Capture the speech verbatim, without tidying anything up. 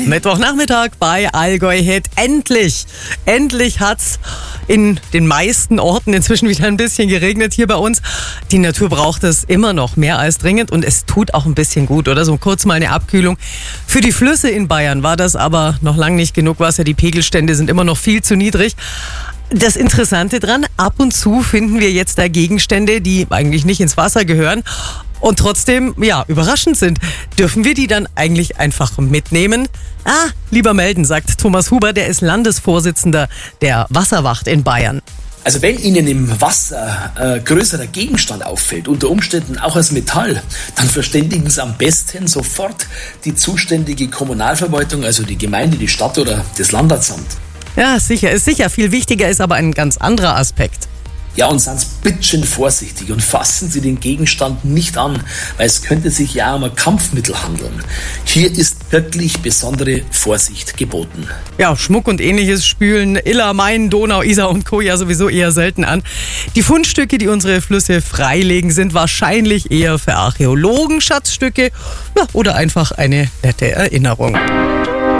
Mittwochnachmittag bei Allgäu Hit. Endlich, endlich hat's in den meisten Orten inzwischen wieder ein bisschen geregnet hier bei uns. Die Natur braucht es immer noch mehr als dringend und es tut auch ein bisschen gut, oder? So kurz mal eine Abkühlung. Für die Flüsse in Bayern war das aber noch lange nicht genug Wasser. Die Pegelstände sind immer noch viel zu niedrig. Das Interessante dran, ab und zu finden wir jetzt da Gegenstände, die eigentlich nicht ins Wasser gehören und trotzdem, ja, überraschend sind. Dürfen wir die dann eigentlich einfach mitnehmen? Ah, lieber melden, sagt Thomas Huber, der ist Landesvorsitzender der Wasserwacht in Bayern. Also wenn Ihnen im Wasser äh, größerer Gegenstand auffällt, unter Umständen auch als Metall, dann verständigen Sie am besten sofort die zuständige Kommunalverwaltung, also die Gemeinde, die Stadt oder das Landratsamt. Ja, sicher, ist sicher. Viel wichtiger ist aber ein ganz anderer Aspekt. Ja, und seien Sie bitteschön vorsichtig und fassen Sie den Gegenstand nicht an, weil es könnte sich ja um ein Kampfmittel handeln. Hier ist wirklich besondere Vorsicht geboten. Ja, Schmuck und ähnliches spülen Iller, Main, Donau, Isar und Co. ja sowieso eher selten an. Die Fundstücke, die unsere Flüsse freilegen, sind wahrscheinlich eher für Archäologen Schatzstücke, ja, oder einfach eine nette Erinnerung.